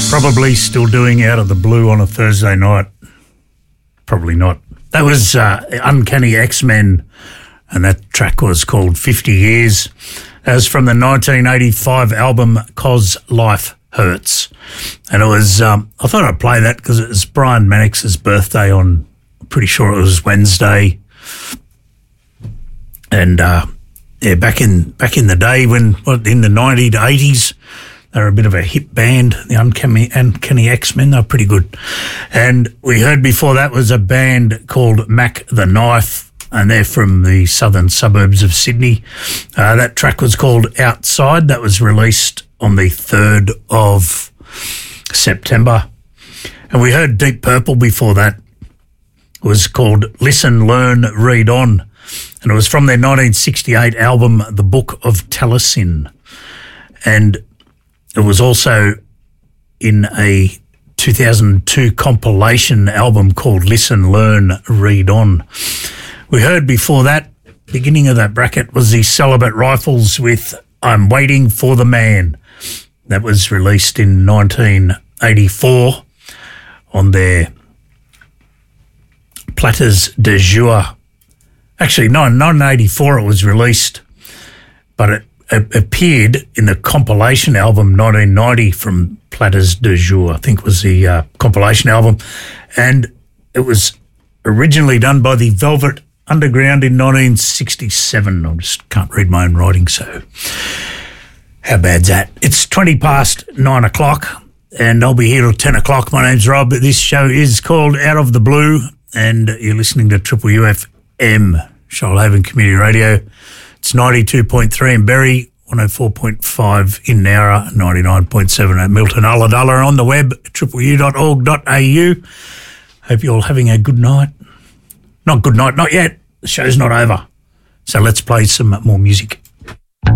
Probably still doing Out of the Blue on a Thursday night. Probably not. That was Uncanny X-Men, and that track was called 50 Years. That was from the 1985 album "'Cause Life Hurts." And it was, I thought I'd play that because it was Brian Mannix's birthday on, I'm pretty sure it was Wednesday. And yeah, back in the day when, in the 90s to 80s, they were a bit of a hip band, the Uncanny X-Men. They were pretty good. And we heard before that was a band called Mac the Knife, and they're from the southern suburbs of Sydney. That track was called Outside. That was released on the 3rd of September. And we heard Deep Purple before that. It was called Listen, Learn, Read On. And it was from their 1968 album, The Book of Taliesin. And it was also in a 2002 compilation album called Listen, Learn, Read On. We heard before that, beginning of that bracket, was the Celibate Rifles with I'm Waiting for the Man. That was released in 1984 on their Platters de Jour. Actually, no, 1984 it was released, but it appeared in the compilation album 1990 from Platters de Jour, I think was the compilation album. And it was originally done by the Velvet Underground in 1967. I just can't read my own writing, so how bad's that? It's 20 past 9 o'clock, and I'll be here till 10 o'clock. My name's Rob. This show is called Out of the Blue, and you're listening to Triple UFM, Shoalhaven Community Radio. It's 92.3 in Berry, 104.5 in Nowra, 99.7 at Milton, Ulladulla, on the web, tripleu.org.au. Hope you're all having a good night. Not good night, not yet. The show's not over. So let's play some more music.